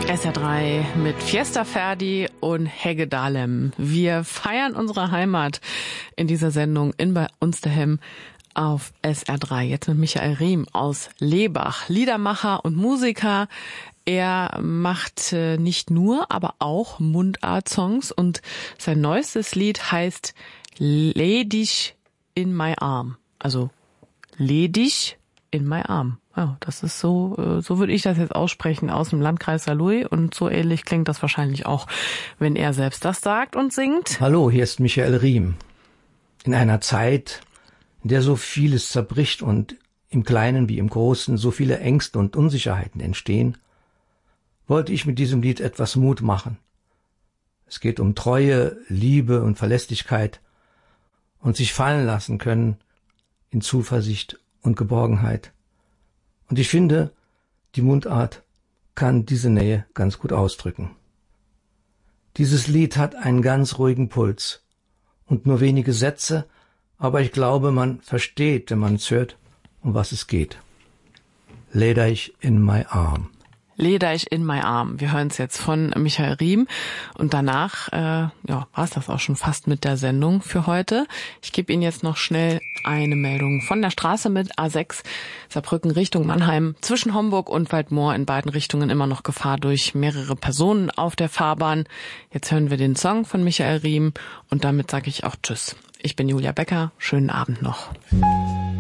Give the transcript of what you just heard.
SR3 mit Fiesta Ferdi und Hegge Dahlem. Wir feiern unsere Heimat in dieser Sendung in bei uns daheim auf SR3. Jetzt mit Michael Riem aus Lebach, Liedermacher und Musiker. Er macht nicht nur, aber auch Mundart-Songs und sein neuestes Lied heißt Ledig in my arm. Also ledig in my arm. Ja, das ist so würde ich das jetzt aussprechen aus dem Landkreis Saarlouis und so ähnlich klingt das wahrscheinlich auch, wenn er selbst das sagt und singt. Hallo, hier ist Michael Riem. In einer Zeit, in der so vieles zerbricht und im Kleinen wie im Großen so viele Ängste und Unsicherheiten entstehen, wollte ich mit diesem Lied etwas Mut machen. Es geht um Treue, Liebe und Verlässlichkeit und sich fallen lassen können in Zuversicht und Geborgenheit. Und ich finde, die Mundart kann diese Nähe ganz gut ausdrücken. Dieses Lied hat einen ganz ruhigen Puls und nur wenige Sätze, aber ich glaube, man versteht, wenn man es hört, um was es geht. Ledig in my arm. Ledig in my arm. Wir hören es jetzt von Michael Riem und danach war es das auch schon fast mit der Sendung für heute. Ich gebe Ihnen jetzt noch schnell eine Meldung von der Straße mit A6 Saarbrücken Richtung Mannheim. Zwischen Homburg und Waldmoor in beiden Richtungen immer noch Gefahr durch mehrere Personen auf der Fahrbahn. Jetzt hören wir den Song von Michael Riem und damit sage ich auch Tschüss. Ich bin Julia Becker. Schönen Abend noch.